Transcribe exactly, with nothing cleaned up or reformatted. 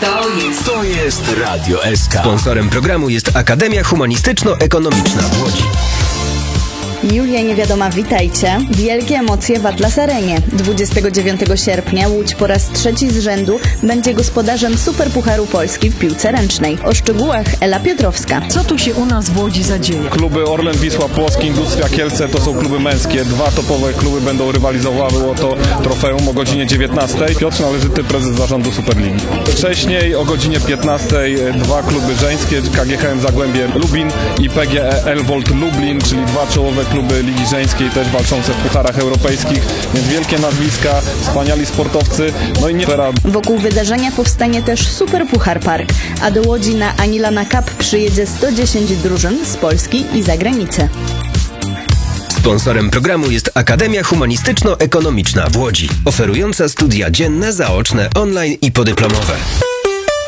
To jest... To jest Radio S K. Sponsorem programu jest Akademia Humanistyczno-Ekonomiczna w Łodzi. Julia Niewiadoma, witajcie. Wielkie emocje w Atlas Arenie. dwudziestego dziewiątego sierpnia Łódź po raz trzeci z rzędu będzie gospodarzem Superpucharu Polski w piłce ręcznej. O szczegółach Ela Piotrowska. Co tu się u nas w Łodzi zadzieje? Kluby Orlen, Wisła, Płock, Industria, Kielce to są kluby męskie. Dwa topowe kluby będą rywalizowały o to trofeum o godzinie dziewiętnastej. Piotr Należyty, prezes zarządu Superligi. Wcześniej o godzinie piętnastej dwa kluby żeńskie, K G H M Zagłębie Lubin i P G E Elwold Lublin, czyli dwa czołowe kluby Ligi Żeńskiej, też walczące w pucharach europejskich, więc wielkie nazwiska, wspaniali sportowcy, no i nie... Wokół wydarzenia powstanie też Superpuchar Park, a do Łodzi na Anilana Cup przyjedzie sto dziesięć drużyn z Polski i zagranicy. Sponsorem programu jest Akademia Humanistyczno-Ekonomiczna w Łodzi, oferująca studia dzienne, zaoczne, online i podyplomowe.